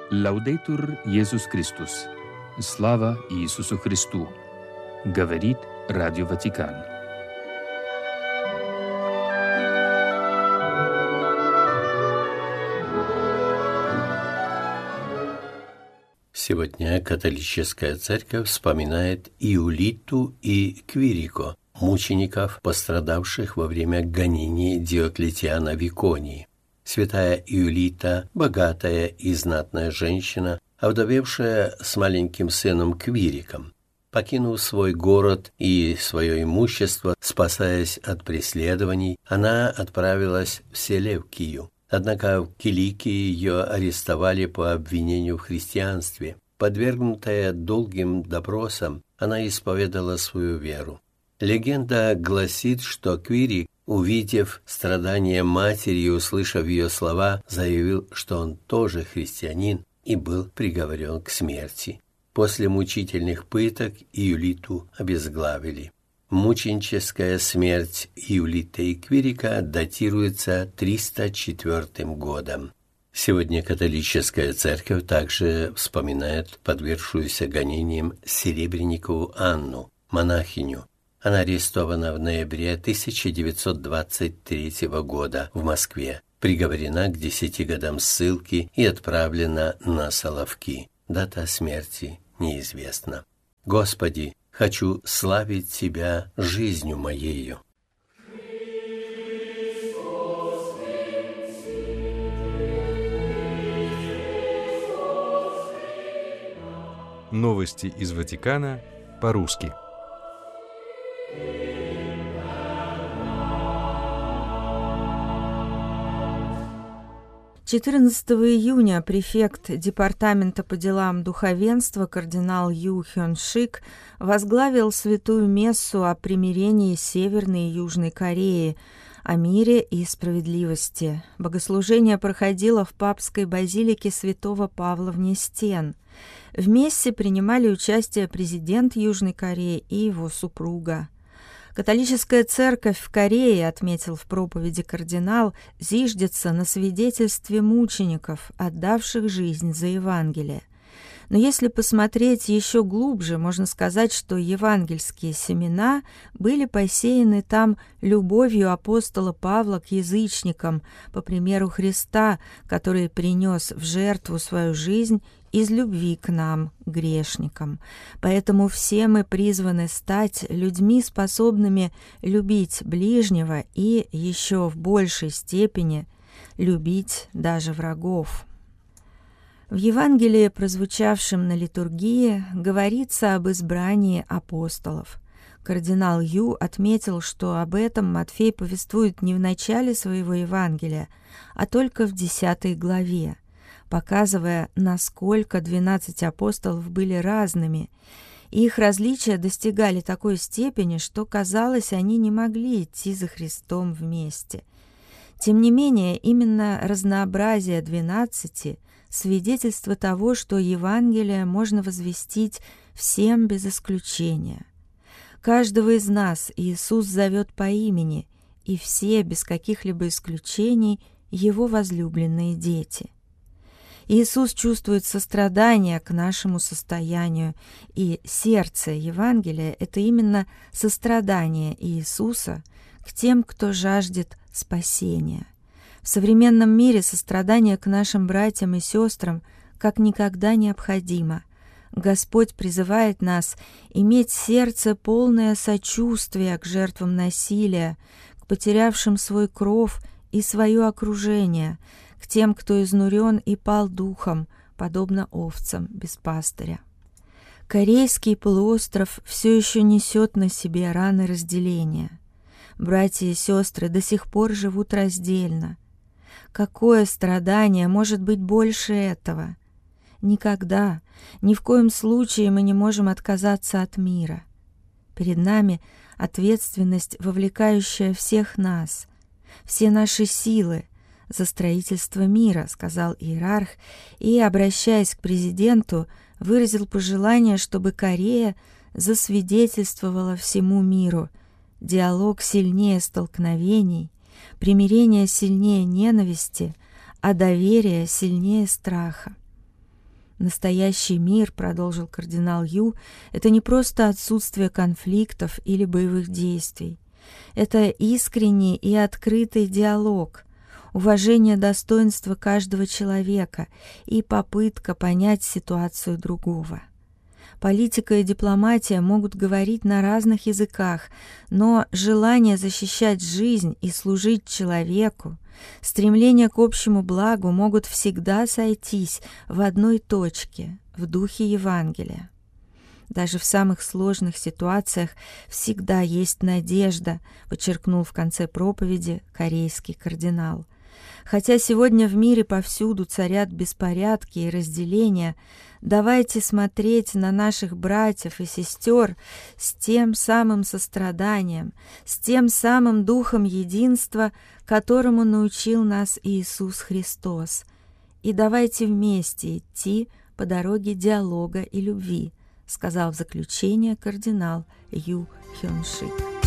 Лаудейтур Иисус Христос. Слава Иисусу Христу. Говорит Радио Ватикан. Сегодня католическая церковь вспоминает Иулиту и Квирико, мучеников, пострадавших во время гонений Диоклетиана в Иконии. Святая Иулита, богатая и знатная женщина, овдовевшая с маленьким сыном Квириком. Покинув свой город и свое имущество, спасаясь от преследований, она отправилась в Селевкию. Однако в Киликии ее арестовали по обвинению в христианстве. Подвергнутая долгим допросам, она исповедала свою веру. Легенда гласит, что Квирик, увидев страдания матери и услышав ее слова, заявил, что он тоже христианин и был приговорен к смерти. После мучительных пыток Иулиту обезглавили. Мученическая смерть Иулиты и Квирика датируется 304 годом. Сегодня католическая церковь также вспоминает подвергшуюся гонениям Серебренникову Анну, монахиню. Она арестована в ноябре 1923 года в Москве, приговорена к 10 годам ссылки и отправлена на Соловки. Дата смерти неизвестна. Господи, хочу славить Тебя жизнью моею. Новости из Ватикана по-русски. Июня префект Департамента по делам духовенства кардинал Ю Хён Шик возглавил святую мессу о примирении Северной и Южной Кореи, о мире и справедливости. Богослужение проходило в папской базилике святого Павла вне стен. В мессе принимали участие президент Южной Кореи и его супруга. Католическая церковь в Корее, отметил в проповеди кардинал, зиждется на свидетельстве мучеников, отдавших жизнь за Евангелие. Но если посмотреть еще глубже, можно сказать, что евангельские семена были посеяны там любовью апостола Павла к язычникам, по примеру Христа, который принес в жертву свою жизнь из любви к нам, грешникам. Поэтому все мы призваны стать людьми, способными любить ближнего и еще в большей степени любить даже врагов. В Евангелии, прозвучавшем на литургии, говорится об избрании апостолов. Кардинал Ю отметил, что об этом Матфей повествует не в начале своего Евангелия, а только в 10 главе, показывая, насколько 12 апостолов были разными, и их различия достигали такой степени, что, казалось, они не могли идти за Христом вместе. Тем не менее, именно разнообразие 12 – свидетельство того, что Евангелие можно возвестить всем без исключения. Каждого из нас Иисус зовет по имени, и все, без каких-либо исключений, Его возлюбленные дети. Иисус чувствует сострадание к нашему состоянию, и сердце Евангелия – это именно сострадание Иисуса к тем, кто жаждет спасения. В современном мире сострадание к нашим братьям и сестрам как никогда необходимо. Господь призывает нас иметь сердце, полное сочувствия к жертвам насилия, к потерявшим свой кров и свое окружение, к тем, кто изнурен и пал духом, подобно овцам без пастыря. Корейский полуостров все еще несет на себе раны разделения. Братья и сестры до сих пор живут раздельно. Какое страдание может быть больше этого? Никогда, ни в коем случае мы не можем отказаться от мира. Перед нами ответственность, вовлекающая всех нас, все наши силы за строительство мира, сказал иерарх, и, обращаясь к президенту, выразил пожелание, чтобы Корея засвидетельствовала всему миру: диалог сильнее столкновений, примирение сильнее ненависти, а доверие сильнее страха. Настоящий мир, продолжил кардинал Ю, это не просто отсутствие конфликтов или боевых действий. Это искренний и открытый диалог, уважение достоинства каждого человека и попытка понять ситуацию другого. Политика и дипломатия могут говорить на разных языках, но желание защищать жизнь и служить человеку, стремление к общему благу могут всегда сойтись в одной точке, в духе Евангелия. Даже в самых сложных ситуациях всегда есть надежда, подчеркнул в конце проповеди корейский кардинал. Хотя сегодня в мире повсюду царят беспорядки и разделения, давайте смотреть на наших братьев и сестер с тем самым состраданием, с тем самым духом единства, которому научил нас Иисус Христос. И давайте вместе идти по дороге диалога и любви, сказал в заключение кардинал Ю Хён Шик.